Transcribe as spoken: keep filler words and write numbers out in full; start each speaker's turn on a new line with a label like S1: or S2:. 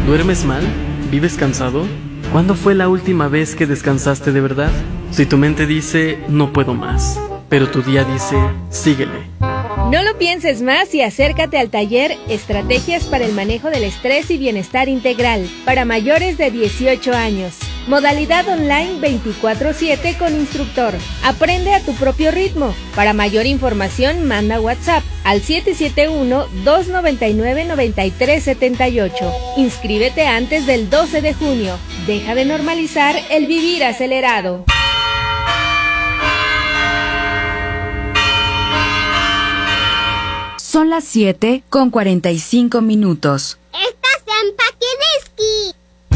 S1: ¿Duermes mal? ¿Vives cansado? ¿Cuándo fue la última vez que descansaste de verdad? Si tu mente dice, no puedo más, pero tu día dice, síguele.
S2: No lo pienses más y acércate al taller Estrategias para el manejo del estrés y bienestar integral para mayores de dieciocho años. Modalidad online veinticuatro siete con instructor. Aprende a tu propio ritmo. Para mayor información, manda WhatsApp al siete siete uno, dos nueve nueve, nueve tres siete ocho. Inscríbete antes del doce de junio. Deja de normalizar el vivir acelerado.
S3: Son las siete con cuarenta y cinco minutos.